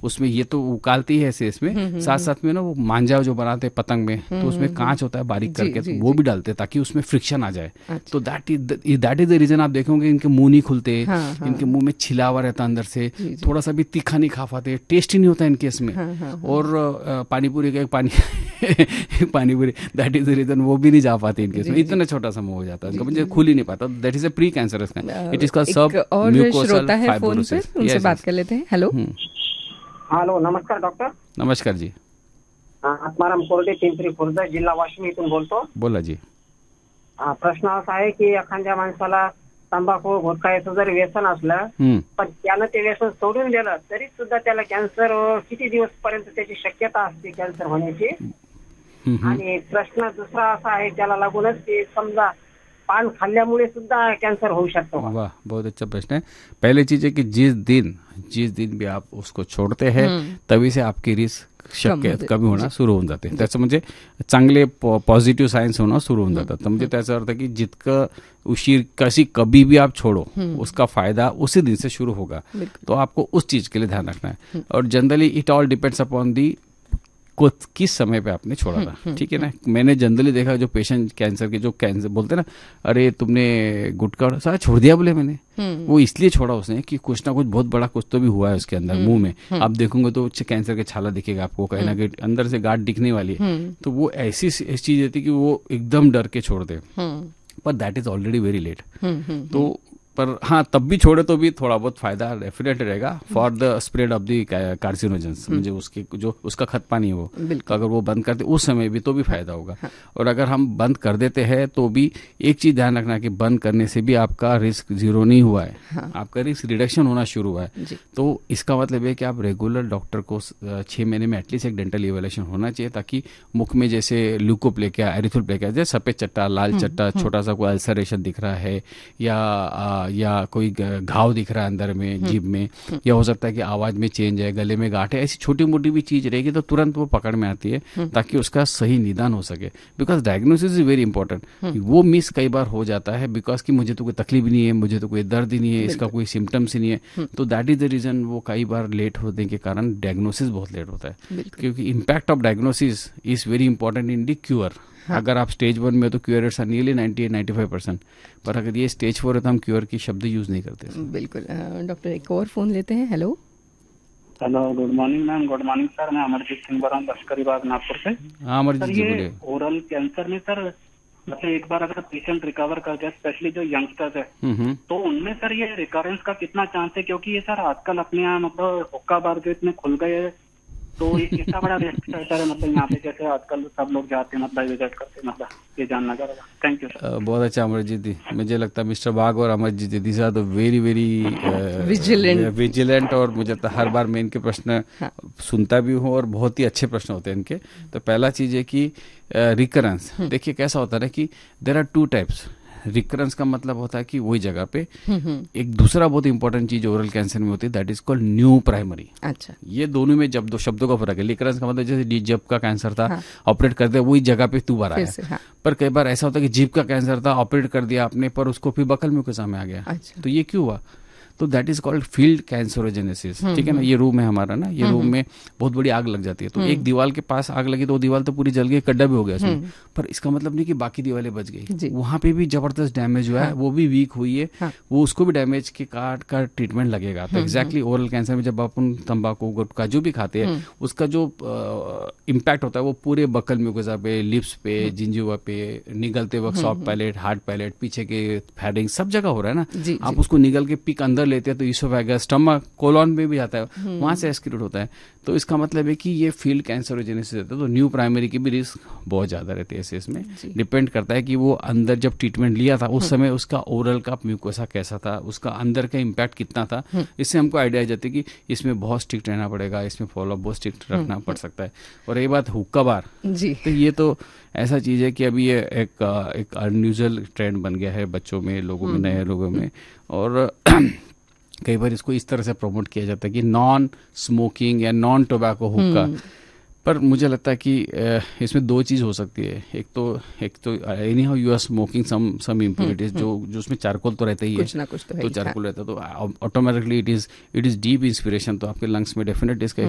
उसमें ये तो उकालती है ऐसे इसमें, साथ साथ में ना वो मांझा जो बनाते हैं पतंग में, तो उसमें कांच होता है बारीक करके, तो वो भी डालते हैं ताकि उसमें फ्रिक्शन आ जाए। तो दैट इज द रीजन आप देखोगे इनके मुंह नहीं खुलते, इनके मुंह में छिलावा रहता अंदर से, थोड़ा सा भी तीखा नहीं खा पाते, टेस्ट ही नहीं होता इनके इसमें। और पानीपुरी का एक panipuri, that is the reason वो भी नहीं जा पाते इनके इसमें, इतना छोटा सा मुंह हो जाता है, मुझे खुल ही नहीं पाता। That is a pre cancerous का, इट इज कॉल्ड सब म्यूकोसल फाइब्रोसिस। उनसे बात कर लेते हैं। हेलो हॅलो, नमस्कार डॉक्टर. नमस्कार जी. आत्माराम कोरडे, पिंपरी खुर्द, जिल्हा वाशिम इथून बोलतो. बोला जी. प्रश्न असा आहे की एखाद्या माणसाला तंबाखू गुटखा याचं जर व्यसन असलं, पण त्यानं ते व्यसन सोडून दिलं तरी सुद्धा त्याला कॅन्सर किती दिवस पर्यंत त्याची शक्यता असते कॅन्सर होण्याची. आणि प्रश्न दुसरा असा आहे त्याला लागूनच की समजा पान खाल्ल्यामुळे सुद्धा कैंसर हो सकता है. वाह, बहुत अच्छा प्रश्न है. पहले चीज है कि जिस दिन भी आप उसको छोड़ते हैं तभी से आपकी रिस्क शक्यता कमी होणं सुरू होऊन जाते. त्याचं म्हणजे चांगले पॉझिटिव्ह सायन्स होणं सुरू होऊन जातात. म्हणजे त्याचा अर्थ की जितकं उशीर कभी भी आप छोड़ो उसका फायदा उसी दिन से शुरू होगा. तो आपको उस चीज के लिए ध्यान रखना है. और generally it all depends upon the किस समय पे आपने छोड़ा था. ठीक है ना. मैंने जनरली देखा जो पेशेंट कैंसर के, जो कैंसर बोलते ना, अरे तुमने गुटखा सारा छोड़ दिया बोले मैंने, वो इसलिए छोड़ा उसने कि कुछ ना कुछ बहुत बड़ा कुछ तो भी हुआ है उसके अंदर मुंह में. आप देखोगे तो कैंसर के छाला दिखेगा आपको, कहीं ना कहीं अंदर से गांठ दिखने वाली है. तो वो ऐसी चीज रहती कि वो एकदम डर के छोड़ दे, पर that is already very late. तो पर हाँ, तब भी छोड़े तो भी थोड़ा बहुत फायदा डेफिनेट रहेगा for the spread of the carcinogens. म्हणजे उसके जो उसका खतपानी है वो अगर वो बंद करते उस समय भी तो भी फायदा होगा. और अगर हम बंद कर देते हैं तो भी एक चीज ध्यान रखना कि बंद करने से भी आपका रिस्क जीरो नहीं हुआ है, आपका रिस्क रिडक्शन होना शुरू हुआ है. तो इसका मतलब है कि आप रेगुलर डॉक्टर को 6 महीने में एटलीस्ट एक डेंटल इवेल्यूएशन होना चाहिए, ताकि मुख में जैसे ल्यूकोप्लेकिया, एरिथ्रोप्लेकिया, जैसे सफेद चट्टा, लाल चट्टा, छोटा सा कोई अल्सरेशन दिख रहा है या कोई घाव दिख रहा है अंदर में जीभ में, या हो सकता है कि आवाज में चेंज है, गले में गांठ है, ऐसी छोटी मोटी भी चीज रहेगी तो तुरंत वो पकड़ में आती है ताकि उसका सही निदान हो सके. Because diagnosis is very important. वो मिस कई बार हो जाता है बिकॉज कि मुझे तो कोई तकलीफ नहीं है, मुझे तो कोई दर्द ही नहीं है, इसका कोई सिम्टम्स ही नहीं है. तो दैट इज द रीजन वो कई बार लेट होने के कारण डायग्नोसिस बहुत लेट होता है. क्योंकि impact of diagnosis is very important in the cure. अगर आप स्टेज 1 में तो क्यूर रेट्स आर नियरली 98-95%, पर अगर ये स्टेज 4 है तो हम क्यूर की शब्द यूज नहीं करते. बिल्कुल. डॉक्टर एक और फोन लेते हैं. Hello. Hello, good morning ma'am. Good morning sir. मैं अमरजीत सिंह बोल रहा हूँ लश्करी बाग नागपुर से. हाँ अमरजीत जी बोले. ओरल कैंसर में सर मतलब एक बार अगर पेशेंट रिकवर कर जाए, स्पेशली जो यंगस्टर्स है, तो उनमें सर ये रिकरेंस का कितना चांस है? क्योंकि ये सर आजकल अपने यहाँ मतलब हुक्का बार जो इतने खुल गए हैं, तो ये कितना बड़ा रिस्क रहता है मतलब यहाँ पे जैसे आजकल सब लोग जाते हैं मतलब विजिट करते, मतलब ये जानना चाह रहा. Thank you sir. बहुत अच्छा अमरजीत जी. मुझे लगता है मिस्टर बाग और अमरजीत जी these are the very vigilant, और मुझे लगता है हर बार मैं इनके प्रश्न सुनता भी हूँ और बहुत ही अच्छे प्रश्न होते हैं इनके. तो पहला चीज है कि रिकरेंस. देखिए कैसा होता है ना कि देयर आर 2 टाइप्स. रिकरेंस का मतलब होता है कि वही जगह पे. एक दूसरा बहुत इंपॉर्टेंट चीज ओरल कैंसर में होती है, that is called new primary. अच्छा. ये दोनों में जब 2 शब्दों का फर्क है. रिकरेंस का मतलब जैसे जीभ का कैंसर था, ऑपरेट कर दिया, वही जगह पे दोबारा आया. पर कई बार ऐसा होता है कि जीभ का कैंसर था, ऑपरेट कर दिया आपने, पर उसको फिर बकल में कुछ में आ गया. तो ये क्यों हुआ? तो दैट इज कॉल्ड फील्ड कैंसरोजेनेसिस. ठीक है ना. ये रूम है हमारा ना, ये रूम में बहुत बड़ी आग लग जाती है. तो एक दीवार के पास आग लगी तो वो दीवार तो पूरी जल गई, कड्डा भी हो गया उसमें, पर इसका मतलब नहीं कि बाकी दीवारें बच गई. वहां पे भी जबरदस्त डैमेज हुआ है, वो भी वीक हुई है, वो उसको भी डैमेज के काट का ट्रीटमेंट लगेगा. तो एग्जैक्टली ओरल कैंसर में जब अपन तंबाकू गुटखा जो भी खाते हैं, उसका जो इम्पैक्ट होता है वो पूरे बकल म्यूकोसा पे, लिप्स पे, जिंजुवा पे, निगलते वक्त सॉफ्ट पैलेट, हार्ड पैलेट, पीछे के फैरिंग, सब जगह हो रहा है ना. आप उसको निगल के पिक अंदर लेते हैं तो इसोफेगस, स्टमक, कोलॉन में भी जाता है, वहां से एक्सक्रीट होता है. तो इसका मतलब है कि ये फील्ड कैंसरोजेनेसिस रहता है. तो न्यू प्राइमरी की भी रिस्क बहुत ज्यादा रहती है. इसमें डिपेंड करता है कि वो अंदर जब ट्रीटमेंट लिया था उस समय उसका ओरल का म्यूकोसा कैसा था, उसका अंदर का इम्पैक्ट कितना था. इससे हमको आइडिया आ जाती है कि इसमें बहुत स्ट्रिक्ट रहना पड़ेगा, इसमें फॉलोअप बहुत स्ट्रिक्ट रखना पड़ सकता है. और ये बात हुक्का बार, तो ये तो ऐसा चीज है कि अभी ये एक अनयूजुअल ट्रेंड बन गया है बच्चों में, लोगों में, नए लोगों में. और कई बार इसको इस तरह से प्रमोट किया जाता है कि नॉन स्मोकिंग या नॉन टोबैको हुक्का. पर मुझे लगता है कि इसमें 2 चीज हो सकती है. एक तो any how you are smoking some impurities, जो उसमें चारकोल तो रहता ही है, कुछ ना कुछ तो चारकोल रहता है, तो automatically it is deep inspiration. तो आपके लंग्स में डेफिनेटली इसका